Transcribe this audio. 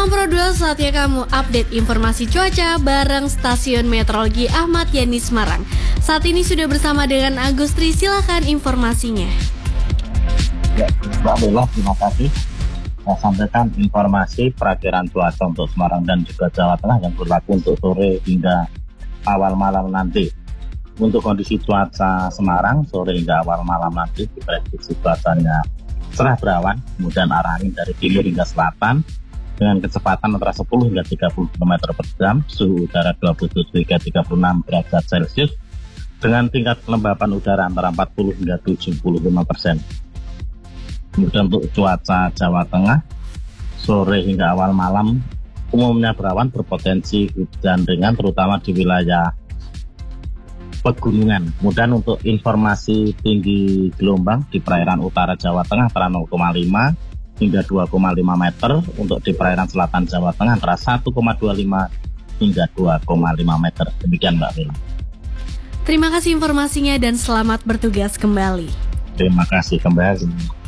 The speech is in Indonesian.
Pro 2, saatnya kamu update informasi cuaca bareng Stasiun Meteorologi Ahmad Yani Semarang. Saat ini sudah bersama dengan Agustri, silakan informasinya. Ya, Mbak Bella, terima kasih. Saya sampaikan informasi perakiraan cuaca untuk Semarang dan juga Jawa Tengah yang berlaku untuk sore hingga awal malam nanti. Untuk kondisi cuaca Semarang, sore hingga awal malam nanti diprediksi cuacanya cerah berawan, kemudian arah angin dari timur hingga selatan dengan kecepatan antara 10 hingga 30 km per jam, suhu udara 27 hingga 36 derajat Celcius, dengan tingkat kelembapan udara antara 40 hingga 75%. Kemudian untuk cuaca Jawa Tengah, sore hingga awal malam umumnya berawan, berpotensi hujan ringan terutama di wilayah pegunungan. Kemudian untuk informasi tinggi gelombang di perairan utara Jawa Tengah antara 0,5 hingga 2,5 meter, untuk di perairan selatan Jawa Tengah antara 1,25 hingga 2,5 meter. Demikian Mbak Bella. Terima kasih informasinya dan selamat bertugas kembali. Terima kasih kembali.